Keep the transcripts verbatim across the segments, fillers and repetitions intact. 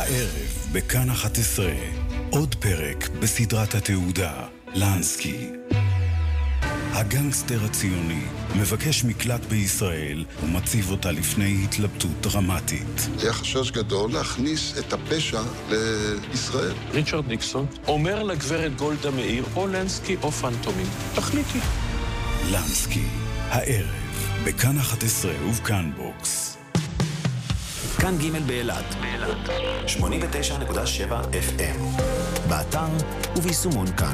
הערב בכאן אחת עשרה, עוד פרק בסדרת התעודה, לנסקי. הגנגסטר הציוני מבקש מקלט בישראל ומציב אותה לפני התלבטות דרמטית. היה חשש גדול להכניס את הפשע לישראל. ריצ'רד ניקסון אומר לגברת גולדה מאיר, או לנסקי או פנטומים. תחליטי. לנסקי, הערב בכאן אחת עשרה ובכאן בוקס. כאן ג' באילת, שמונים ותשע נקודה שבע אף אם, באתר וביישומון כאן.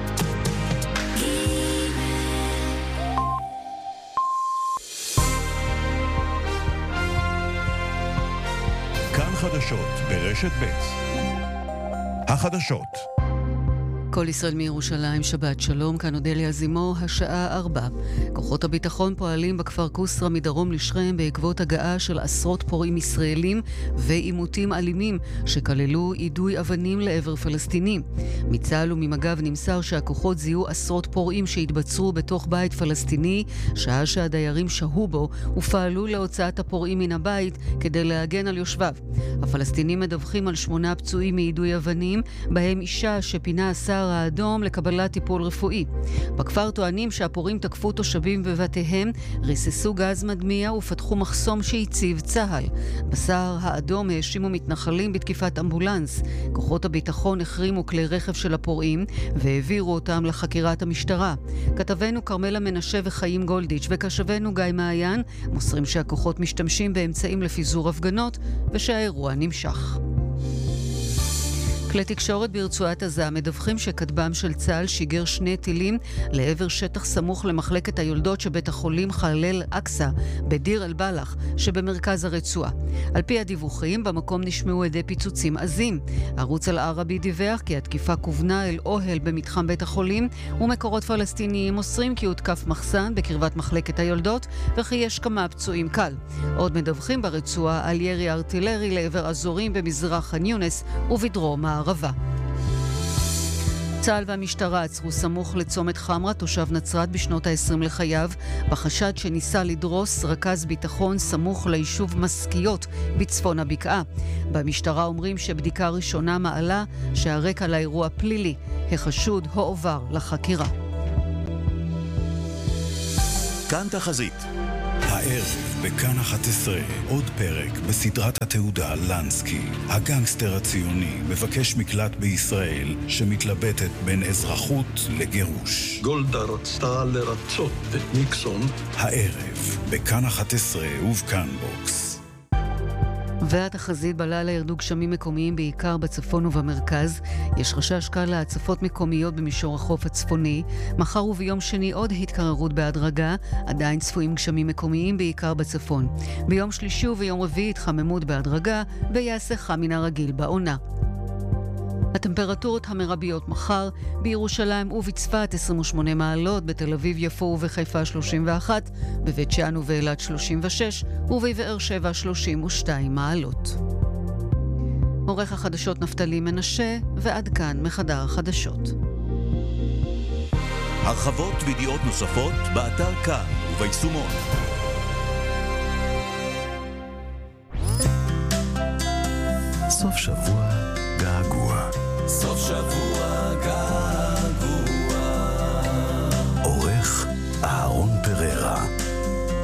כאן חדשות ברשת ב'. החדשות. כל ישראל מירושלים, שבת שלום, כאן אודליה זימו, השעה ארבע. כוחות הביטחון פועלים בכפר קוסרה מדרום לשכם בעקבות הגעה של עשרות פורעים ישראלים ועימותים אלימים שכללו יידוי אבנים לעבר פלסטינים. מצה"ל וממג"ב נמסר שהכוחות זיהו עשרות פורעים שהתבצרו בתוך בית פלסטיני, שעה שהדיירים שהו בו ופעלו להוצאת הפורעים מן הבית כדי להגן על יושביו. הפלסטינים מדווחים על שמונה פצועים מיידוי אבנים, בהם אישה שפינה הסער האדום לקבלת טיפול רפואי. בכפר טוענים שהפורעים תקפו תושבים בבתיהם, ריססו גז מדמיע ופתחו מחסום שהציב צה"ל. בסער האדום האשימו מתנחלים בתקיפת אמבולנס. כוחות הביטחון החרימו כלי רכב של הפורעים והעבירו אותם לחקירת המשטרה. כתבנו קרמלה מנשה וחיים גולדיץ' וקשבנו גיא מעיין מוסרים שהכוחות משתמשים באמצעים לפיזור הפגנות ושהאירוע נמשך. כלי תקשורת ברצועת עזה מדווחים שכטב"ם של צה"ל שיגר שני טילים לעבר שטח סמוך למחלקת היולדות שבית החולים חלל אקסה בדיר אל-בלח שבמרכז הרצועה. על פי הדיווחים, במקום נשמעו עדי פיצוצים עזים. ערוץ אל-ערבי דיווח כי התקיפה כוונה אל אוהל במתחם בית החולים, ומקורות פלסטיניים מוסרים כי הותקף מחסן בקרבת מחלקת היולדות וכי יש כמה פצועים קל. עוד מדווחים ברצועה על ירי ארטילרי לעבר אזורים במזרח ח'אן יונס ובדרום הערבה. צה"ל והמשטרה עצרו סמוך לצומת חמרה תושב נצרת בשנות ה-עשרים לחייו בחשד שניסה לדרוס רכז ביטחון סמוך ליישוב מסקיות בצפון הבקעה. במשטרה אומרים שבדיקה ראשונה מעלה שהרקע לאירוע פלילי, החשוד הועבר לחקירה. כאן תחזית. הערב בכאן אחת עשרה, עוד פרק בסדרת התעודה לנסקי. הגנגסטר הציוני מבקש מקלט בישראל שמתלבטת בין אזרחות לגירוש. גולדה רצתה לרצות את ניקסון. הערב בכאן אחת עשרה ובכאן בוקס. והתחזית בלילה ירדו גשמים מקומיים בעיקר בצפון ובמרכז. יש חשש קל להצפות מקומיות במישור החוף הצפוני. מחר וביום שני עוד התקררות בהדרגה, עדיין צפויים גשמים מקומיים בעיקר בצפון. ביום שלישי וביום רביעי התחממות בהדרגה ויעשה חם מן הרגיל בעונה. הטמפרטורות המרביות מחר בירושלים ובצפת עשרים ושמונה מעלות, בתל אביב יפו ובחיפה שלושים ואחת, בבית שאן ובאילת שלושים ושש ובבאר שבע שלושים ושתיים מעלות. עורך החדשות נפתלי מנשה, ועד כאן מחדר החדשות. הרחבות וידיעות נוספות באתר כאן וביישומון. סוף שבוע